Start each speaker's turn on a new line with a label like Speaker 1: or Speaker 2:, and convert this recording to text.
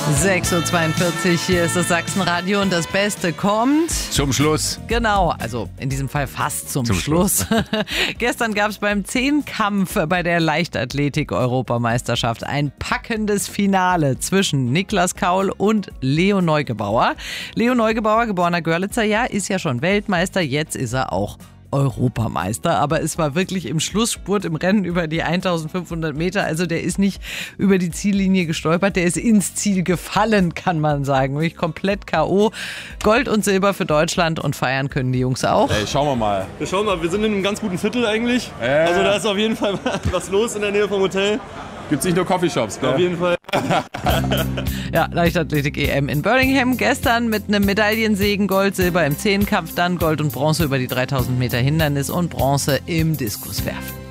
Speaker 1: 6.42 Uhr, hier ist das Sachsenradio und das Beste kommt
Speaker 2: zum Schluss.
Speaker 1: Genau, also in diesem Fall fast zum Schluss. Gestern gab es beim Zehnkampf bei der Leichtathletik-Europameisterschaft ein packendes Finale zwischen Niklas Kaul und Leo Neugebauer. Leo Neugebauer, geborener Görlitzer, ist ja schon Weltmeister, jetzt ist er auch Europameister, aber es war wirklich im Schlussspurt im Rennen über die 1500 Meter, also der ist nicht über die Ziellinie gestolpert, der ist ins Ziel gefallen, kann man sagen, wirklich komplett K.O. Gold und Silber für Deutschland und feiern können die Jungs auch.
Speaker 2: Ey, schauen wir mal.
Speaker 3: Wir schauen mal, wir sind in einem ganz guten Viertel eigentlich, also da ist auf jeden Fall was los in der Nähe vom Hotel.
Speaker 2: Gibt's nicht nur Coffeeshops, gell?
Speaker 3: Auf jeden Fall.
Speaker 1: Ja, Leichtathletik-EM in Birmingham. Gestern mit einem Medaillensegen, Gold, Silber im Zehnkampf, dann Gold und Bronze über die 3000 Meter Hindernis und Bronze im Diskuswerfen.